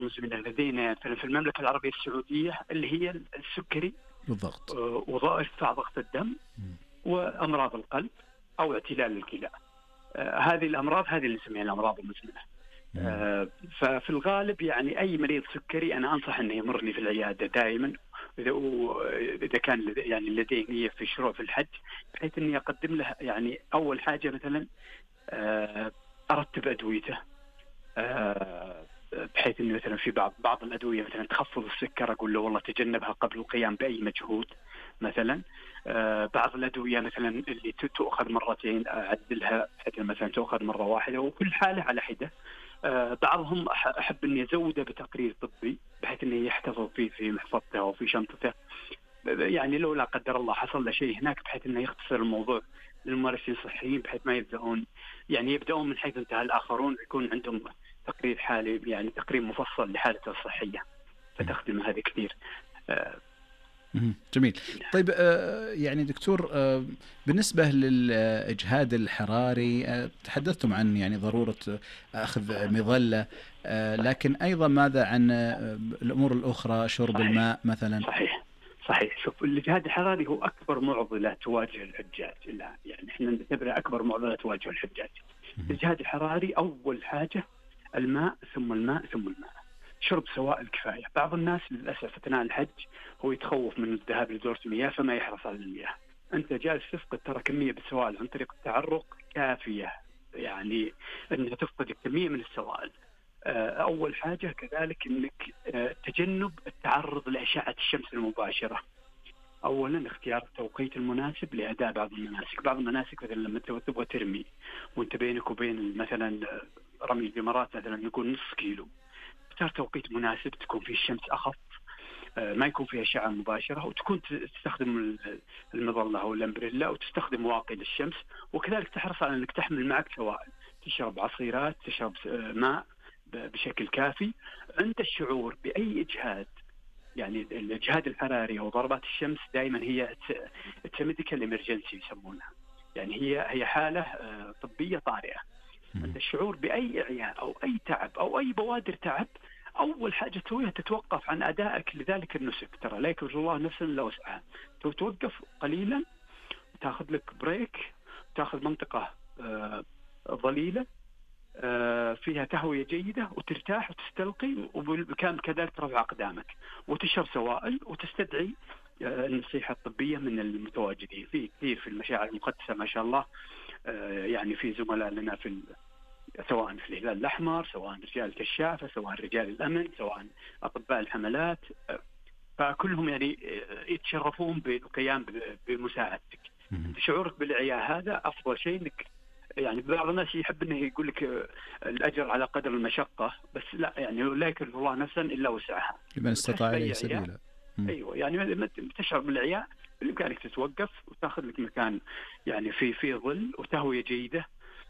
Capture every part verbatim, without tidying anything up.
المزمنة لدينا في المملكة العربية السعودية اللي هي السكري بالضغط. وارتفاع ضغط الدم وأمراض القلب أو اعتلال الكلى. آه هذه الأمراض هذه اللي نسميها الأمراض المزمنة. آه ففي الغالب يعني أي مريض سكري أنا أنصح أنه يمرني في العيادة دائما إذا إذا كان يعني لديه نية في شروع في الحج، بحيث إني أقدم له يعني أول حاجة مثلا آه أرتب أدويته، آه بحيث إنه مثلا في بعض بعض الأدوية مثلا تخفض السكر أقول له والله تجنبها قبل القيام بأي مجهود مثلا. آه بعض الأدوية مثلا اللي تؤخذ مرتين أعدلها بحيث مثلا تؤخذ مرة واحدة وكل حالة على حدة. آه بعضهم أحب إني أزوده بتقرير طبي بحيث إنه يحتفظ فيه في محفظته أو في شنطته، يعني لو لا قدر الله حصل له شيء هناك بحيث إنه يختصر الموضوع للممارسين الصحيين بحيث ما يبدأون يعني يبدأون من حيث انتهى الآخرون، يكون عندهم تقرير حالي يعني تقرير مفصل لحالته الصحية، فتخدم هذه كثير. آه جميل. طيب يعني دكتور بالنسبة للإجهاد الحراري تحدثتم عن يعني ضرورة أخذ مظلة، لكن أيضا ماذا عن الأمور الأخرى شرب صحيح. الماء مثلا؟ صحيح صحيح. شوف الإجهاد الحراري هو أكبر معضلة تواجه الحجاج، لا يعني إحنا نعتبره أكبر معضلة تواجه الحجاج. الإجهاد الحراري أول حاجة الماء ثم الماء ثم الماء، شرب سوائل كفاية. بعض الناس للأسف أثناء الحج هو يتخوف من الذهاب لدورة المياه فما يحرص على المياه. أنت جالس تفقد ترى كمية بالسوائل عن طريق التعرق كافية، يعني أنك تفقد كمية من السوائل. أول حاجة كذلك أنك تجنب التعرض لأشعة الشمس المباشرة. أولا اختيار التوقيت المناسب لأداء بعض المناسك. بعض المناسك مثلا لما تبغى ترمي وانت بينك وبين مثلا رمي الجمرات مثلا نقول نص كيلو، اختار توقيت مناسب تكون فيه الشمس أخف، ما يكون فيها أشعة مباشرة، وتكون تستخدم المظلة أو الأمبريلا وتستخدم واقي للشمس. وكذلك تحرص على أنك تحمل معك سوائل، تشرب عصيرات، تشرب ماء بشكل كافي. عند الشعور بأي إجهاد يعني الإجهاد الحراري أو ضربات الشمس دائما هي ميديكال إمرجنسي يسمونها، يعني هي هي حالة طبية طارئة. عند الشعور بأي إعياء أو أي تعب أو أي بوادر تعب، أول حاجة تسويها تتوقف عن أدائك لذلك النسك. ترى لا يكلف الله نفسا إلا وسعها، توقف قليلا وتأخذ لك بريك، تأخذ منطقة ظليلة فيها تهوية جيدة وترتاح وتستلقي، وبالكامل كذلك ترفع أقدامك وتشرب سوائل وتستدعي النصيحة الطبية من المتواجدين. في كثير في المشاعر المقدسة ما شاء الله، يعني في زملاء لنا في سواء في الهلال الأحمر، سواء رجال كشافة، سواء رجال الأمن، سواء أطباء الحملات، فكلهم يعني يتشرفون بالقيام بمساعدتك. شعورك بالإعياء هذا أفضل شيء إنك يعني بعض الناس يحب انه يقول لك الاجر على قدر المشقه، بس لا يعني لا يكلف الله نفسا الا وسعها، لمن استطاع اليه سبيلا. ايوه يعني تشعر بالعياء بامكانك تتوقف وتاخذ لك مكان يعني في في ظل وتهويه جيده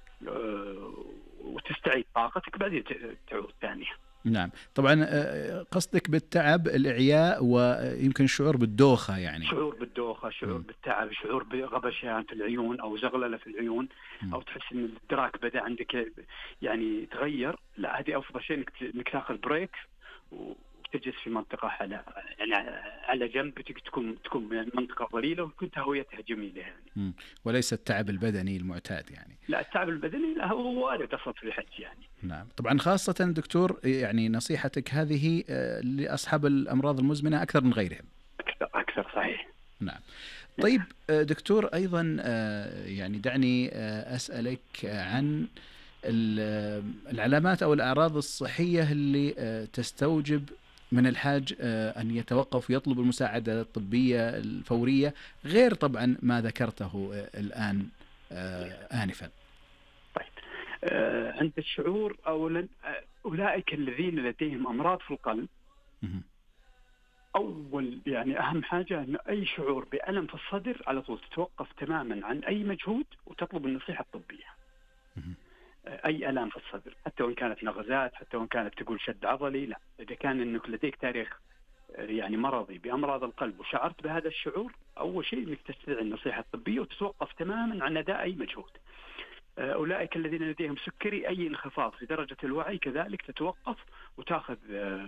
وتستعيد طاقتك بعدين تعود ثانيه. نعم طبعا قصدك بالتعب الإعياء ويمكن الشعور بالدوخة، يعني شعور بالدوخة، شعور م. بالتعب، شعور بغبشان في العيون أو زغللة في العيون م. أو تحس إن الإدراك بدأ عندك يعني يتغير، لا هذه أفضل شيء إنك إنك تأخذ بريك وتجلس في منطقة على يعني على جنب تكون تكون منطقة ظليلة وتكون تهويتها جميلة يعني م. وليس التعب البدني المعتاد يعني. لا التعب البدني لا هو وارد أصلا في الحج يعني. نعم طبعا خاصة دكتور يعني نصيحتك هذه لأصحاب الأمراض المزمنة أكثر من غيرهم. أكثر أكثر صحيح. نعم طيب دكتور أيضا يعني دعني أسألك عن العلامات أو الأعراض الصحية اللي تستوجب من الحاج أن يتوقف ويطلب المساعدة الطبية الفورية، غير طبعا ما ذكرته الآن آنفا. عند الشعور أولا أولئك الذين لديهم أمراض في القلب، أول يعني أهم حاجة أن أي شعور بألم في الصدر على طول تتوقف تماما عن أي مجهود وتطلب النصيحة الطبية. أي ألم في الصدر حتى وإن كانت نغزات، حتى وإن كانت تقول شد عضلي، لا إذا كان أنك لديك تاريخ يعني مرضي بأمراض القلب وشعرت بهذا الشعور، أول شيء أنك تستدعي النصيحة الطبية وتتوقف تماما عن أداء أي مجهود. أولئك الذين لديهم سكري أي انخفاض في درجة الوعي كذلك تتوقف وتأخذ